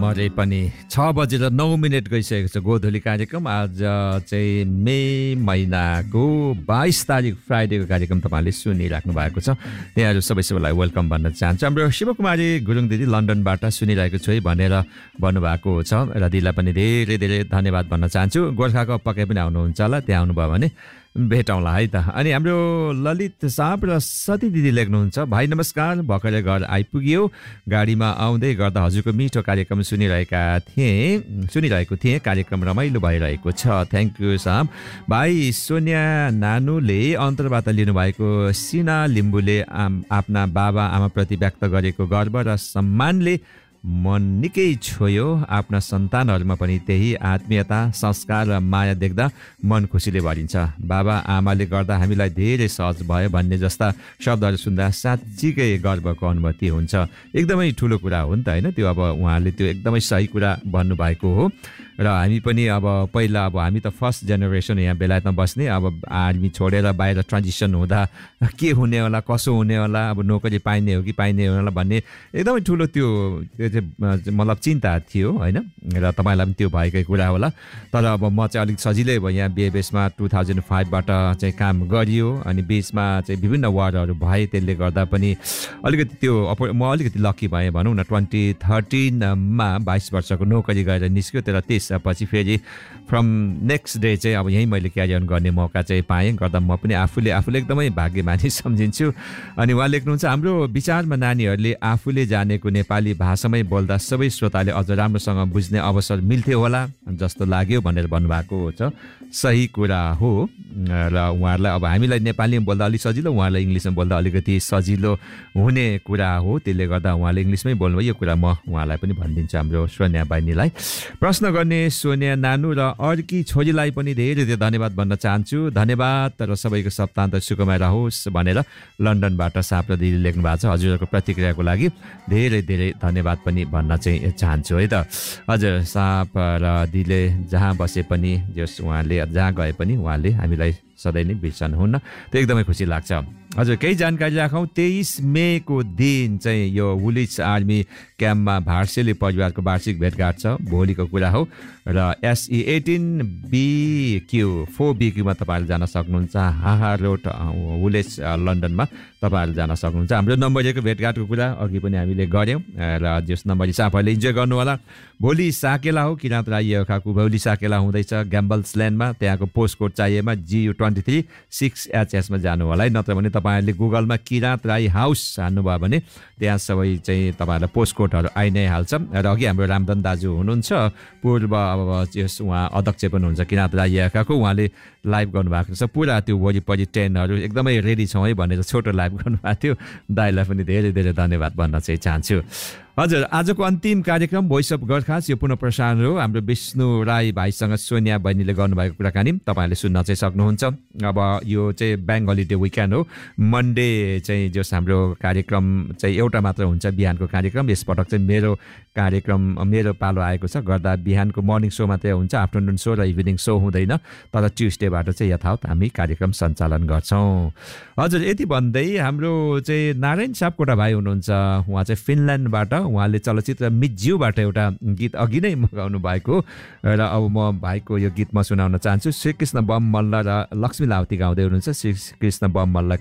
मरे पनि 6:09 गइसकेको छ गोधुली कार्यक्रम। आज चाहिँ मे महिनाको 22 तारिक फ्राइडेको कार्यक्रम तपाईँले सुनिराख्नु भएको छ। यहाँहरू सबैलाई वेलकम भन्न चाहन्छु। हाम्रो शिवकुमारी गुरुङ दिदी लन्डनबाट सुनिरहेको छु है भनेर भन्नुभएको छ र दिदीलाई पनि धेरै धेरै धन्यवाद भन्न चाहन्छु। गोर्खाको पक्कै पनि आउनुहुन्छ होला, त्यहाँ आउनुभयो भने भेटौँला है त। अनि हाम्रो ललित साहब र सती दिदी लेख्नुहुन्छ, भाइ नमस्कार, भर्खरै घर आइपुग्यो, गाडीमा आउँदै गर्दा हजुरको मिठो कार्यक्रम सुनिरहेको थिएँ, कार्यक्रम रमाइलो भइरहेको छ। थ्याङ्क यू साहब। भाइ सोनिया नानुले अन्तर्वार्ता लिनुभएको सिना लिम्बूले आफ्ना बाबा आमाप्रति व्यक्त गरेको गर्व र सम्मानले मन निकै छोयो। आफ्ना सन्तानहरूमा पनि त्यही आत्मीयता, संस्कार र माया देख्दा मन खुसीले भरिन्छ। बाबा आमाले गर्दा हामीलाई धेरै सहज भयो भन्ने जस्ता शब्दहरू सुन्दा साँच्चीकै गर्वको अनुभूति हुन्छ। एकदमै ठुलो कुरा हो नि त, होइन? त्यो अब उहाँले त्यो एकदमै सही कुरा भन्नुभएको हो। र हामी पनि अब पहिला हामी त फर्स्ट जेनेरेसन यहाँ बेलायतमा बस्ने, अब आर्मी छोडेर बाहिर ट्रान्जिसन हुँदा के हुने होला, कसो हुने होला, अब नोकरी पाइने हो कि पाइने होला भन्ने एकदमै ठुलो त्यो मतलब चिन्ता थियो, होइन? र तपाईँलाई पनि त्यो भएकै कुरा होला। तर अब म चाहिँ अलिक सजिलै भयो, यहाँ बिएबएसमा 2005बाट चाहिँ काम गरियो, अनि बिचमा चाहिँ विभिन्न वार्डहरू भए, त्यसले गर्दा पनि अलिकति त्यो म अलिकति लक्की भएँ भनौँ न। 2013मा 22 वर्षको नोकरी गरेर निस्क्यो, तर त्यसपछि फेरि फ्रम नेक्स्ट डे चाहिँ अब यहीँ मैले क्यारी अन गर्ने मौका चाहिँ पाएँ, गर्दा म पनि आफूले एकदमै भाग्यमानी सम्झिन्छु। अनि उहाँ लेख्नुहुन्छ, हाम्रो विचारमा नानीहरूले आफूले जानेको नेपाली भाषामै बोल्दा सबै श्रोताले अझ राम्रोसँग बुझ्ने अवसर मिल्थ्यो होला जस्तो लाग्यो भनेर भन्नुभएको छ। सही कुरा हो। र उहाँहरूलाई अब हामीलाई नेपालीमा बोल्दा अलिक सजिलो, उहाँलाई इङ्ग्लिसमा बोल्दा अलिकति सजिलो हुने कुरा हो, त्यसले गर्दा उहाँले इङ्ग्लिसमै बोल्नुभयो। यो कुरा म उहाँलाई पनि भनिदिन्छु, हाम्रो सोनिया बहिनीलाई। प्रश्न गर्ने सोनिया नानु र अर्की छोरीलाई पनि धेरै धेरै धन्यवाद भन्न चाहन्छु। धन्यवाद र सबैको सप्ताहन्त सुखमय रहोस् भनेर लन्डनबाट साप र दिदी लेख्नु भएको छ। हजुरहरूको प्रतिक्रियाको लागि धेरै धेरै धन्यवाद पनि भन्न चाहिँ चाहन्छु है त। हजुर, साप र दिदीले जहाँ बसे पनि, जस उहाँले जहाँ गए पनि उहाँले हामीलाई सधैँ नै बिर्सनुहुन्न, त्यो एकदमै खुसी लाग्छ। हजुर, केही जानकारी राखौँ। 23 मेको दिन चाहिँ यो वुलिच आर्मी क्याम्पमा भार्सेली परिवारको वार्षिक भेटघाट छ, भोलिको कुरा हो। र SE18BQ 4BQमा तपाईँहरूले जान सक्नुहुन्छ। हाहा रोड वुलिच लन्डनमा तपाईँहरूले जान सक्नुहुन्छ। हाम्रो नम्बरीको भेटघाटको कुरा अघि पनि हामीले गऱ्यौँ, र जस नम्बरी सापहरूले इन्जोय गर्नु होला। भोलि साकेला हो, किराँत राई खा भोलि साकेला हुँदैछ ग्याम्बल्स ल्यान्डमा। त्यहाँको पोस्ट कोड चाहिएमा GU23 6HS जानु होला है। नत्र भने तपाईँहरूले गुगलमा किराँत राई हाउस हान्नुभयो भने त्यहाँ सबै चाहिँ तपाईँहरूलाई पोस्ट कोडहरू आइ नै हाल्छ। र अघि हाम्रो रामधन दाजु हुनुहुन्छ, पूर्व अब उहाँ अध्यक्ष पनि हुनुहुन्छ किराँत राई याकाको, उहाँले लाइभ गर्नुभएको छ। पुरा त्यो वरिपरि ट्रेनहरू एकदमै रेडी छौँ है भनेर छोटो लाइभ गर्नुभएको थियो। दाइलाई पनि धेरै धेरै धन्यवाद भन्न चाहिँ चाहन्छु। हजुर, आजको अन्तिम कार्यक्रम भोइस अफ गोर्खास यो पुनः प्रसारण हो। हाम्रो विष्णु राई भाइसँग सोनिया बहिनीले गर्नुभएको कुराकानी तपाईँले सुन्न चाहिँ सक्नुहुन्छ। अब यो चाहिँ ब्याङ्क हलिडे विकेन्ड हो, मन्डे चाहिँ जस हाम्रो कार्यक्रम चाहिँ एउटा मात्र हुन्छ, बिहानको कार्यक्रम। यसपटक चाहिँ मेरो पालो आएको छ, गर्दा बिहानको मर्निङ सो मात्रै हुन्छ, आफ्टरनुन सो र इभिनिङ सो हुँदैन। तर ट्युसडेबाट चाहिँ यथावत हामी कार्यक्रम सञ्चालन गर्छौँ। हजुर, यति भन्दै हाम्रो चाहिँ नारायण सापकोटा भाइ हुनुहुन्छ, उहाँ चाहिँ फिनल्यान्डबाट, उहाँले चलचित्र मिज्यूबाट एउटा गीत अघि नै मगाउनु भएको, र अब म भाइको यो गीत म सुनाउन चाहन्छु। श्रीकृष्ण बम मल्ल र लक्ष्मी लाउती गाउँदै हुनुहुन्छ। श्रीकृष्ण बम मल्ल